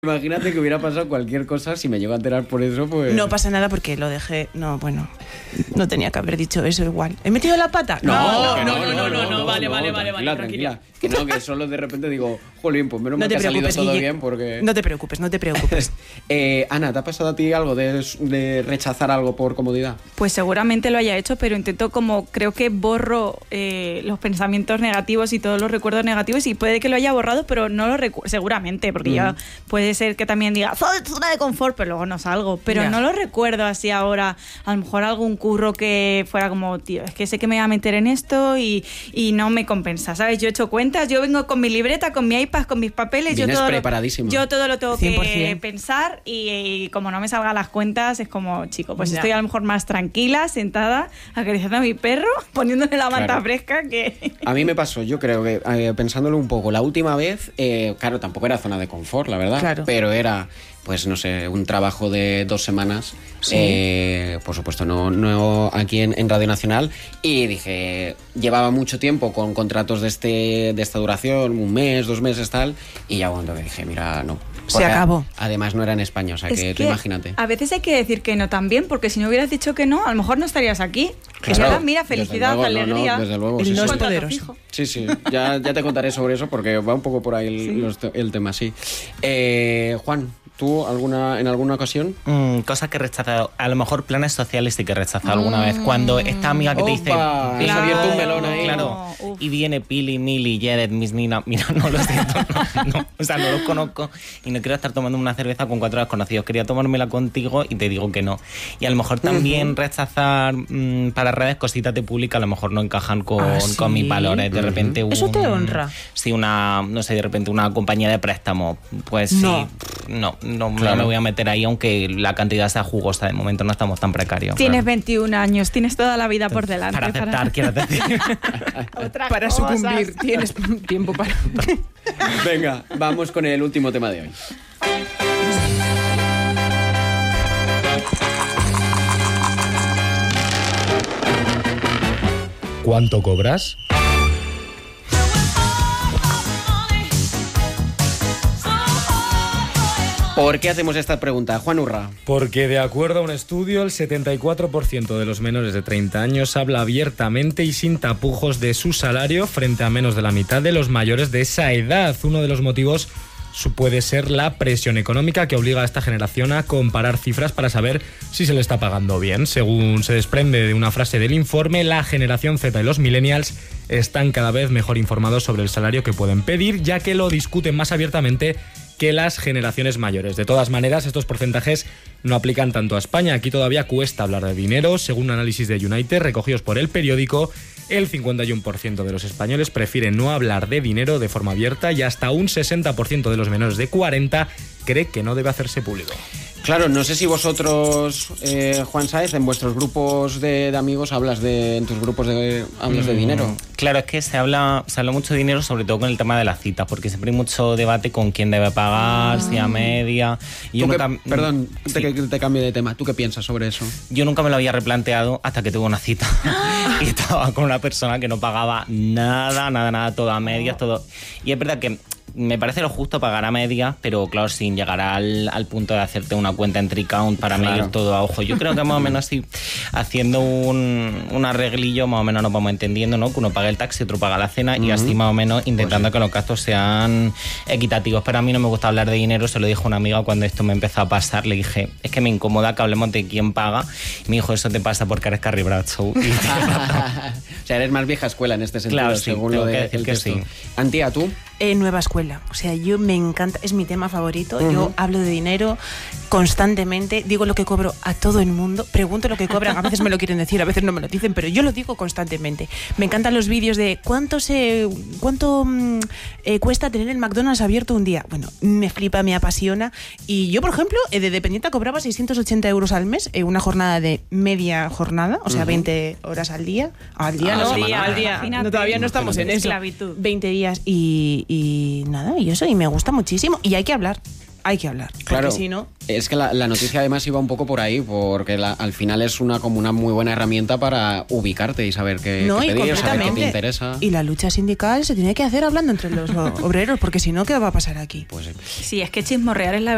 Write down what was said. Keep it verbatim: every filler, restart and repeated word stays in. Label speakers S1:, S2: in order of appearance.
S1: Imagínate que hubiera pasado cualquier cosa, si me llego a enterar por eso, pues...
S2: No pasa nada porque lo dejé... No, bueno, no tenía que haber dicho eso igual. ¿He metido la pata?
S1: No,
S2: no,
S1: no,
S2: no, no, no, no, vale, vale, vale, vale,
S1: tranquila, que no, que solo de repente digo, jolín, pues menos mal
S2: No
S1: que
S2: te
S1: ha salido
S2: preocupes,
S1: todo
S2: Guille.
S1: bien porque...
S2: No te preocupes, no te preocupes.
S1: eh, Ana, ¿te ha pasado a ti algo de, de rechazar algo por comodidad?
S3: Pues seguramente lo haya hecho, pero intento como, creo que borro eh, los pensamientos negativos y todos los recuerdos negativos y puede que lo haya borrado, pero no lo recuerdo, seguramente, porque
S1: Mm.
S3: ya puede ser que también diga, zona de confort, pero luego no salgo, pero
S2: Ya.
S3: no lo recuerdo así ahora, a lo mejor algún curro que fuera como, tío, es que sé que me voy a meter en esto y, y no me compensa, ¿sabes? Yo he hecho cuentas, yo vengo con mi libreta, con mi iPad, con mis papeles, yo
S1: Vienes
S3: todo, lo,
S1: preparadísima.
S3: yo todo lo tengo
S2: cien por
S3: que
S2: ciento.
S3: pensar y, y como no me salgan las cuentas, es como, chico, pues
S2: Ya.
S3: estoy a lo mejor más tranquila, sentada, acariciando a mi perro, poniéndole la manta
S1: Claro.
S3: fresca que...
S1: A mí me pasó, yo creo que, eh, pensándolo un poco, la última vez, eh, claro, tampoco era zona de confort, la verdad,
S2: Claro.
S1: pero era, pues no sé, un trabajo de dos semanas,
S2: Sí.
S1: eh, por supuesto, no, no aquí en, en Radio Nacional, y dije, llevaba mucho tiempo con contratos de, este, de esta duración, un mes, dos meses, tal, y ya cuando dije, mira, no.
S2: Se
S1: Porque
S2: acabó.
S1: Además no era en España, o sea,
S3: Es
S1: que, tú
S3: que
S1: imagínate.
S3: a veces hay que decir que no también, porque si no hubieras dicho que no, a lo mejor no estarías aquí. Que
S1: Claro,
S3: ahora, mira,
S1: desde
S3: felicidad,
S1: luego, no, no,
S3: alegría.
S1: desde luego,
S2: El
S1: sí,
S2: no
S1: sí.
S2: es
S3: Contrato
S2: poderoso.
S3: fijo.
S1: Sí, sí, ya, ya te contaré sobre eso porque va un poco por ahí el,
S3: Sí.
S1: los te- el tema, sí. Eh, Juan, ¿tú alguna, en alguna ocasión?
S4: Mm, cosas que he rechazado. A lo mejor planes sociales sí que he rechazado alguna vez. Cuando esta amiga que te dice...
S1: Opa,
S4: "Venga,
S1: has abierto un melón ahí".
S4: Claro.
S3: Uf.
S4: Y viene Pili, Mili, Jared, Miss Nina. Mira, no lo siento. No, no. O sea, no los conozco y no quiero estar tomando una cerveza con cuatro desconocidos. Quería tomármela contigo y te digo que no. Y a lo mejor también rechazar mm, para redes cositas de pública a lo mejor no encajan con,
S2: ¿Ah, sí?
S4: con mis valores. De repente
S2: Eso
S4: un-
S2: te honra.
S4: Sí, una, no sé, de repente una compañía de préstamo. Pues sí,
S2: No.
S4: no, no,
S1: Claro.
S4: no me voy a meter ahí, aunque la cantidad sea jugosa. De momento no estamos tan precarios.
S3: Tienes veintiún años, tienes toda la vida por delante.
S4: Para aceptar, quiero decir.
S3: otras
S2: Para
S3: cosas.
S2: sucumbir, tienes tiempo para...
S1: Venga, vamos con el último tema de hoy.
S5: ¿Cuánto cobras?
S1: ¿Por qué hacemos esta pregunta? Juan Urra.
S5: Porque de acuerdo a un estudio, el setenta y cuatro por ciento de los menores de treinta años habla abiertamente y sin tapujos de su salario frente a menos de la mitad de los mayores de esa edad. Uno de los motivos su- puede ser la presión económica que obliga a esta generación a comparar cifras para saber si se le está pagando bien. Según se desprende de una frase del informe, la generación Z y los millennials están cada vez mejor informados sobre el salario que pueden pedir, ya que lo discuten más abiertamente que las generaciones mayores. De todas maneras, estos porcentajes no aplican tanto a España. Aquí todavía cuesta hablar de dinero. Según un análisis de United recogidos por el periódico, el cincuenta y uno por ciento de los españoles prefieren no hablar de dinero de forma abierta y hasta un sesenta por ciento de los menores de cuarenta cree que no debe hacerse público.
S1: Claro, no sé si vosotros, eh, Juan Sáez, en vuestros grupos de, de amigos hablas de, en tus grupos de, hablas de dinero.
S4: Claro, es que se habla, se habla mucho de dinero, sobre todo con el tema de las citas, porque siempre hay mucho debate con quién debe pagar, si a media. Y
S1: Tú
S4: yo
S1: qué-
S4: nunca,
S1: perdón,
S4: sí.
S1: te, que te cambie de tema. ¿Tú qué piensas sobre eso?
S4: Yo nunca me lo había replanteado hasta que tuve una cita y estaba con una persona que no pagaba nada, nada, nada, todo a medias, todo. Y es verdad que me parece lo justo pagar a medias, pero claro, sin llegar al, al punto de hacerte una cuenta en Tricount para
S1: Claro.
S4: medir todo a ojo. Yo creo que más o menos así, haciendo un, un arreglillo, más o menos nos vamos entendiendo, ¿no? Que uno paga el taxi, otro paga la cena y así más o menos intentando
S1: Pues sí.
S4: que los gastos sean equitativos. Pero a mí no me gusta hablar de dinero, se lo dijo una amiga cuando esto me empezó a pasar. Le dije, es que me incomoda que hablemos de quién paga. Y me dijo, eso te pasa porque eres Carrie Bradshaw. Y
S1: O sea, eres más vieja escuela en este sentido,
S4: Claro, sí,
S1: según
S4: tengo
S1: lo
S4: que
S1: de
S4: decir
S1: el
S4: que
S1: texto.
S4: sí.
S1: Antía, ¿tú?
S2: Eh, nueva escuela. O sea, yo me encanta, es mi tema favorito.
S1: Ujú.
S2: Yo hablo de dinero constantemente, digo lo que cobro a todo el mundo, pregunto lo que cobran, a veces me lo quieren decir, a veces no me lo dicen, pero yo lo digo constantemente. Me encantan los vídeos de cuánto se cuánto mm, eh, cuesta tener el McDonald's abierto un día. Bueno, me flipa, me apasiona. Y yo, por ejemplo, eh, de dependiente cobraba seiscientos ochenta euros al mes, eh, una jornada de media jornada, o sea, veinte horas al día. Al día,
S1: A la
S2: ¿no?
S1: semana.
S2: Al día.
S3: Imagínate.
S2: No, todavía no estamos en eso.
S3: Esclavitud.
S2: veinte días y, y nada, y eso, y me gusta muchísimo. Y hay que hablar. hay que hablar.
S1: Claro,
S2: porque si no...
S1: es que la, la noticia además iba un poco por ahí, porque la, al final es una como una muy buena herramienta para ubicarte y saber qué,
S2: No,
S1: qué
S2: y
S1: pedir, saber qué te
S2: completamente.
S1: interesa.
S2: Y la lucha sindical se tiene que hacer hablando entre los obreros, porque si no, ¿qué va a pasar aquí?
S1: Pues sí.
S3: Sí, es que chismorrear es la